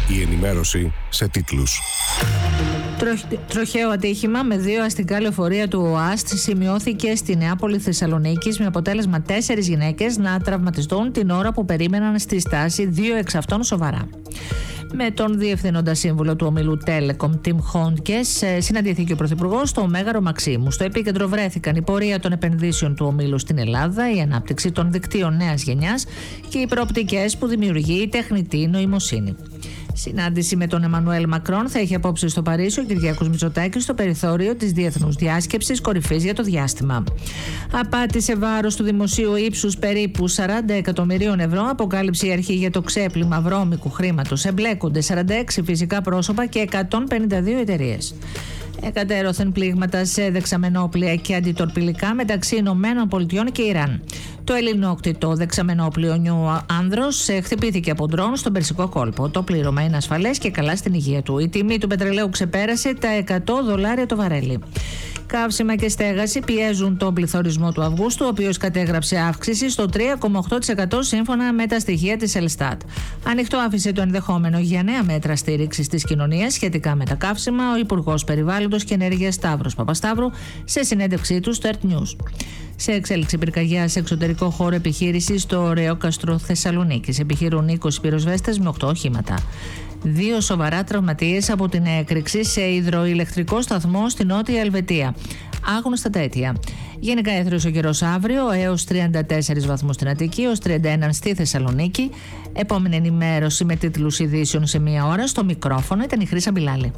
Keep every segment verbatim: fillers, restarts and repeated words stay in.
Η ενημέρωση σε τίτλους. Τροχαίο ατύχημα με δύο αστικά λεωφορεία του ΟΑΣΤ σημειώθηκε στη Νεάπολη Θεσσαλονίκης, με αποτέλεσμα τέσσερις γυναίκες να τραυματιστούν την ώρα που περίμεναν στη στάση, δύο εξ αυτών σοβαρά. Με τον Διευθύνοντα Σύμβουλο του ομίλου Telecom, Tim Χόντκες, συναντήθηκε ο Πρωθυπουργός στο Μέγαρο Μαξίμου. Στο επίκεντρο βρέθηκαν η πορεία των επενδύσεων του ομίλου στην Ελλάδα, η ανάπτυξη των δικτύων νέας γενιάς και οι προοπτικές που δημιουργεί η τεχνητή νοημοσύνη. Συνάντηση με τον Εμμανουέλ Μακρόν θα έχει απόψε στο Παρίσι ο Κυριάκος Μητσοτάκης στο περιθώριο της Διεθνούς Διάσκεψης Κορυφής για το Διάστημα. Απάτη σε βάρος του δημοσίου ύψους περίπου σαράντα εκατομμυρίων ευρώ, αποκάλυψε η αρχή για το ξέπλυμα βρώμικου χρήματος. Εμπλέκονται σαράντα έξι φυσικά πρόσωπα και εκατόν πενήντα δύο εταιρείες. Εκατέρωθεν πλήγματα σε δεξαμενόπλια και αντιτορπιλικά μεταξύ Ηνωμένων Πολιτειών και Ιράν. Το ελληνόκτητο δεξαμενόπλιο Νιου Άνδρος χτυπήθηκε από ντρόν στον Περσικό κόλπο. Το πλήρωμα είναι ασφαλές και καλά στην υγεία του. Η τιμή του πετρελαίου ξεπέρασε τα εκατό δολάρια το βαρέλι. Καύσιμα και στέγαση πιέζουν τον πληθωρισμό του Αυγούστου, ο οποίος κατέγραψε αύξηση στο τρία κόμμα οκτώ τοις εκατό σύμφωνα με τα στοιχεία της Ελστάτ. Ανοιχτό άφησε το ενδεχόμενο για νέα μέτρα στήριξης της κοινωνίας σχετικά με τα καύσιμα ο Υπουργός Περιβάλλοντος και Ενέργειας Σταύρος Παπασταύρου σε συνέντευξή του στο Ert News. Σε εξέλιξη πυρκαγιά σε εξωτερικό χώρο επιχείρησης στο Ρεόκαστρο Θεσσαλονίκης. Επιχειρούν είκοσι πυροσβέστες με οκτώ οχήματα. Δύο σοβαρά τραυματίες από την έκρηξη σε υδροηλεκτρικό σταθμό στη Νότια Ελβετία. Άγνωστα τα αίτια. Γενικά έθριος ο καιρός αύριο, έως τριάντα τέσσερις βαθμούς στην Αττική, έως τριάντα ένα στη Θεσσαλονίκη. Επόμενη ενημέρωση με τίτλους ειδήσεων σε μία ώρα. Στο μικρόφωνο ήταν η Χρύσα Μπιλάλη.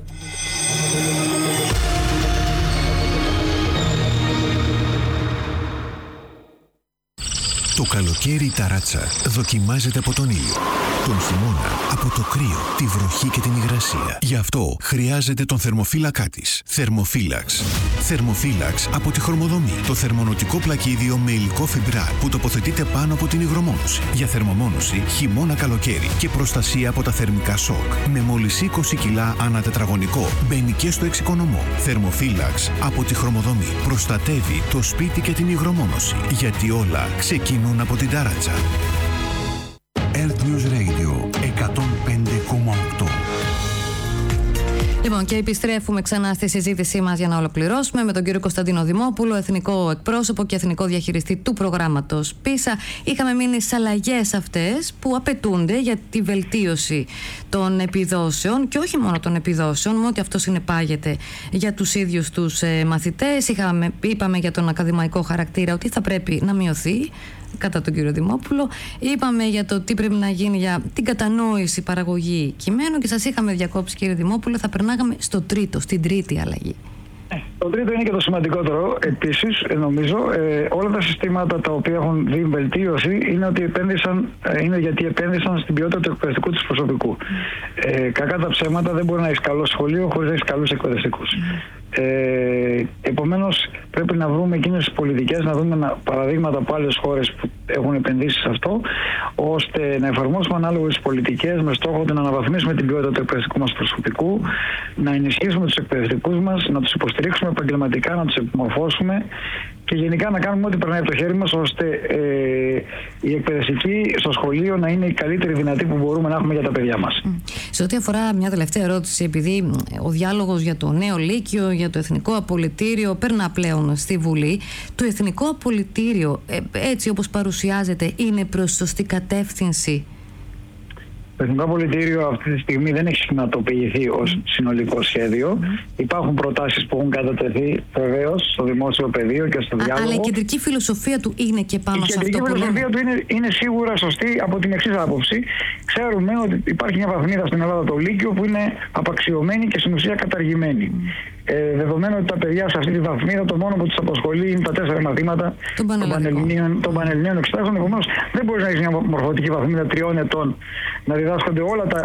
Το καλοκαίρι η ταράτσα δοκιμάζεται από τον ήλιο. Τον χειμώνα από το κρύο, τη βροχή και την υγρασία. Γι' αυτό χρειάζεται τον θερμοφύλακά της. Θερμοφύλαξ. Θερμοφύλαξ από τη Χρωμοδομή. Το θερμονοτικό πλακίδιο με υλικό φιμπρά που τοποθετείται πάνω από την υγρομόνωση. Για θερμομόνωση χειμώνα καλοκαίρι και προστασία από τα θερμικά σοκ. Με μόλις είκοσι κιλά ανά τετραγωνικό. Μπαίνει και στο εξοικονομό. Θερμοφύλαξ από τη Χρωμοδομή. Προστατεύει το σπίτι και την υγρομόνωση. Γιατί όλα ξεκινούν από την ταράτσα. Ert News Radio εκατόν πέντε κόμμα οκτώ. Λοιπόν, και επιστρέφουμε ξανά στη συζήτησή μας για να ολοκληρώσουμε με τον κύριο Κωνσταντίνο Δημόπουλο, εθνικό εκπρόσωπο και εθνικό διαχειριστή του προγράμματος πίσα. Είχαμε μείνει στις αλλαγές αυτές που απαιτούνται για τη βελτίωση των επιδόσεων και όχι μόνο των επιδόσεων, με ό,τι αυτό συνεπάγεται για τους ίδιους τους ε, μαθητές. Είχαμε, είπαμε για τον ακαδημαϊκό χαρακτήρα ότι θα πρέπει να μειωθεί κατά τον κύριο Δημόπουλο. Είπαμε για το τι πρέπει να γίνει για την κατανόηση παραγωγή κειμένου και σας είχαμε διακόψει, κύριε Δημόπουλο. Θα περνάγαμε στο τρίτο, στην τρίτη αλλαγή. Το τρίτο είναι και το σημαντικότερο. Επίσης, νομίζω, ε, όλα τα συστήματα τα οποία έχουν δει βελτίωση είναι, ότι επένδυσαν, ε, είναι γιατί επένδυσαν στην ποιότητα του εκπαιδευτικού τους προσωπικού. Ε, κακά τα ψέματα, δεν μπορεί να έχει καλό σχολείο χωρίς να έχει καλούς εκπαιδευτικούς. Ε, επομένως, πρέπει να βρούμε εκείνες τις πολιτικές, να δούμε παραδείγματα από άλλες χώρες που έχουν επενδύσει σε αυτό, ώστε να εφαρμόσουμε ανάλογες πολιτικές με στόχο να αναβαθμίσουμε την ποιότητα του εκπαιδευτικού μας προσωπικού, να ενισχύσουμε τους εκπαιδευτικούς μας, να τους υποστηρίξουμε επαγγελματικά, να τους επιμορφώσουμε και γενικά να κάνουμε ό,τι περνάει από το χέρι μας, ώστε ε, η εκπαιδευτική στο σχολείο να είναι η καλύτερη δυνατή που μπορούμε να έχουμε για τα παιδιά μας. Σε ό,τι αφορά μια τελευταία ερώτηση, επειδή ο διάλογος για το νέο Λύκειο, για το Εθνικό Απολυτήριο περνά πλέον στη Βουλή, το Εθνικό Απολυτήριο, ε, έτσι όπως παρουσιάζεται, είναι προς σωστή κατεύθυνση? Το Εθνικό Απολυτήριο αυτή τη στιγμή δεν έχει σχηματοποιηθεί ως συνολικό σχέδιο. Mm. Υπάρχουν προτάσεις που έχουν κατατεθεί βεβαίως στο δημόσιο πεδίο και στο διάλογο. Αλλά η κεντρική φιλοσοφία του είναι και πάνω σε αυτό που λέμε. Η κεντρική φιλοσοφία του είναι, είναι σίγουρα σωστή από την εξής άποψη. Ξέρουμε ότι υπάρχει μια βαθμίδα στην Ελλάδα, το Λύκειο, που είναι απαξιωμένη και στην ουσία καταργημένη. Mm. Ε, δεδομένου ότι τα παιδιά σε αυτή τη βαθμίδα το μόνο που τους απασχολεί είναι τα τέσσερα μαθήματα των Πανελληνίων, των Πανελληνίων εξετάσεων. Επομένως, δεν μπορεί να έχει μια μορφωτική βαθμίδα τριών ετών να διδάσκονται όλα τα